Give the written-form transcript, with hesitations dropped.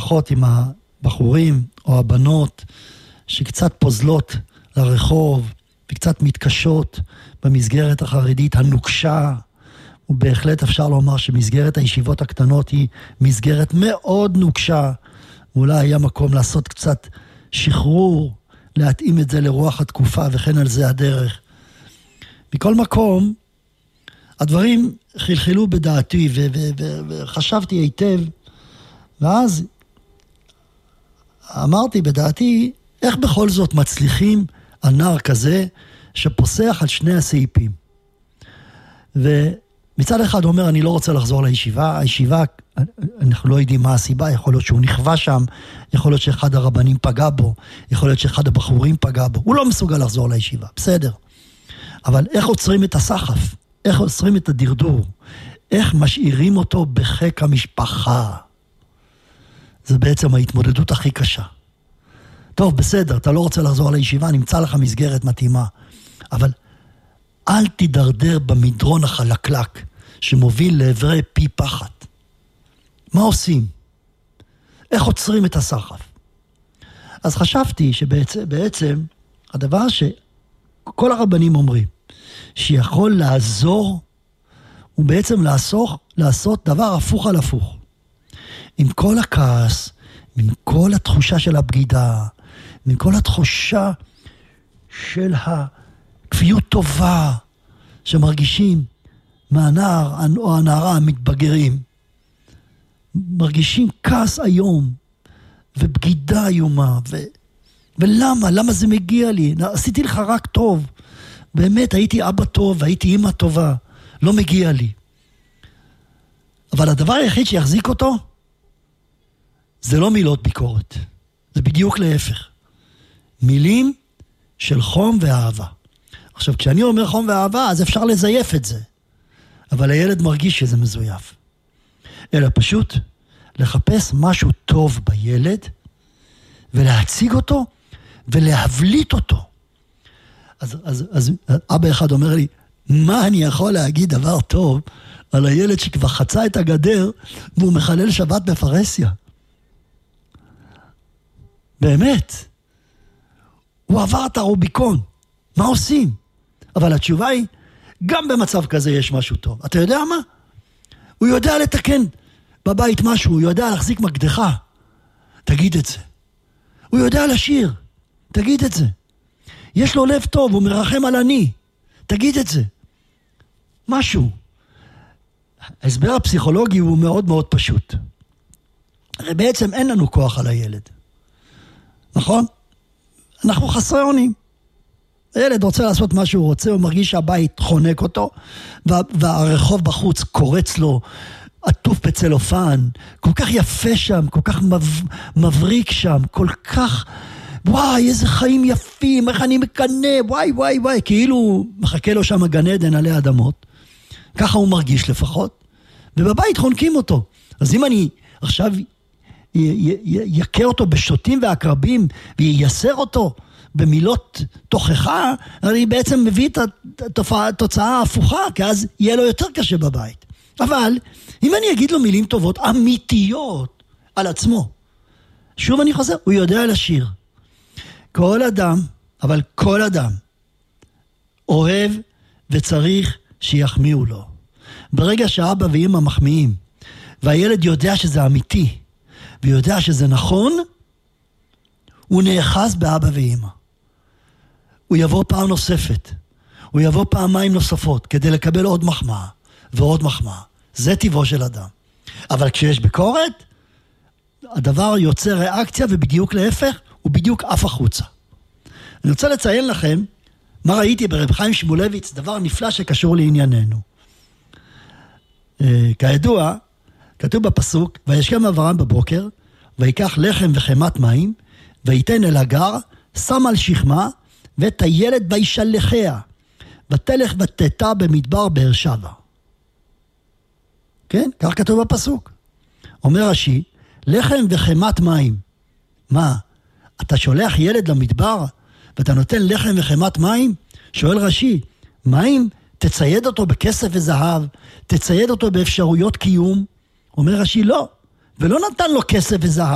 משפחות עם הבחורים או הבנות שקצת פוזלות לרחוב וקצת מתקשות במסגרת החרדית הנוקשה, ובהחלט אפשר לומר שמסגרת הישיבות הקטנות היא מסגרת מאוד נוקשה. אולי היה מקום לעשות קצת שחרור, להתאים את זה לרוח התקופה וכן על זה הדרך. מכל מקום, הדברים חלחלו בדעתי וחשבתי היטב, ואז אמרתי בדעתי, איך בכל זאת מצליחים על נער כזה שפוסח על שני הסעיפים. ומצד אחד אומר, אני לא רוצה לחזור לישיבה, הישיבה, אנחנו לא יודעים מה הסיבה, יכול להיות שהוא נכווה שם, יכול להיות שאחד הרבנים פגע בו, יכול להיות שאחד הבחורים פגע בו, הוא לא מסוגל לחזור לישיבה, בסדר. אבל איך עוצרים את הסחף? איך עוצרים את הדרדור? איך משאירים אותו בחיק המשפחה? זה בעצם ההתמודדות הכי קשה. טוב, בסדר, אתה לא רוצה לחזור לישיבה, נמצא לך מסגרת מתאימה. אבל אל תדרדר במדרון החלקלק שמוביל לעברי פי פחת. מה עושים? איך עוצרים את הסחף? אז חשבתי שבעצם הדבר שכל הרבנים אומרים, שיכול לעזור, הוא בעצם לעשות דבר הפוך על הפוך. עם כל הכעס, עם כל התחושה של הבגידה, עם כל התחושה של הכפיות טובה שמרגישים מהנער או הנערה המתבגרים, מרגישים כעס היום ובגידה איומה, ולמה? למה זה מגיע לי? עשיתי לך רק טוב, באמת הייתי אבא טוב והייתי אמא טובה, לא מגיע לי. אבל הדבר היחיד שיחזיק אותו זה לא מילות ביקורת, זה בדיוק להפך. מילים של חום ואהבה. עכשיו, כשאני אומר חום ואהבה, אז אפשר לזייף את זה. אבל הילד מרגיש שזה מזויף. אלא פשוט לחפש משהו טוב בילד, ולהציג אותו, ולהבליט אותו. אז אבא אחד אומר לי, מה אני יכול להגיד דבר טוב על הילד שכבר חצה את הגדר, והוא מחלל שבת בפרסיה? באמת. הוא עבר את הרוביקון. מה עושים? אבל התשובה היא, גם במצב כזה יש משהו טוב. אתה יודע מה? הוא יודע לתקן בבית משהו, הוא יודע להחזיק מקדחה. תגיד את זה. הוא יודע לשיר. תגיד את זה. יש לו לב טוב, הוא מרחם על אני. תגיד את זה. משהו. ההסבר הפסיכולוגי הוא מאוד מאוד פשוט. הרי בעצם אין לנו כוח על הילד. נכון? אנחנו חסרי אונים. הילד רוצה לעשות מה שהוא רוצה, הוא מרגיש שהבית חונק אותו, והרחוב בחוץ קורץ לו, עטוף בצלופן, כל כך יפה שם, כל כך מבריק שם, כל כך, וואי, איזה חיים יפים, איך אני מקנה, וואי, וואי, וואי, כאילו מחכה לו שם גן עדן עלי אדמות, ככה הוא מרגיש לפחות, ובבית חונקים אותו. אז אם אני עכשיו יקה אותו בשוטים ועקרבים, וייסר אותו במילות תוכחה, אני בעצם מביא את התוצאה ההפוכה, כי אז יהיה לו יותר קשה בבית. אבל אם אני אגיד לו מילים טובות, אמיתיות על עצמו, שוב אני חוזר, הוא יודע לשיר. כל אדם, אבל כל אדם, אוהב וצריך שיחמיאו לו. ברגע שאבא ואמא מחמיאים, והילד יודע שזה אמיתי, ויודע שזה נכון, הוא נאחז באבא ואמא. הוא יבוא פעם נוספת, הוא יבוא פעמיים נוספות, כדי לקבל עוד מחמאה, ועוד מחמאה. זה טבעו של אדם. אבל כשיש ביקורת, הדבר יוצר ריאקציה, ובדיוק להפך, הוא בדיוק אף החוצה. אני רוצה לציין לכם, מה ראיתי ברב חיים שמואלביץ, דבר נפלא שקשור לענייננו. כידוע, כתוב בפסוק, וישכם אברהם בבוקר, ויקח לחם וחמת מים, ויתן אל הגר, שם על שכמה, ואת הילד וישלחיה, ותלך ותתה במדבר באר שבע. כן? כך כתוב בפסוק. אומר רש"י, לחם וחמת מים. מה? אתה שולח ילד למדבר, ואתה נותן לחם וחמת מים? שואל רש"י, מים? תצייד אותו בכסף וזהב, תצייד אותו באפשרויות קיום. אומר רש"י, לא. ולא נתן לו כסף וזהב.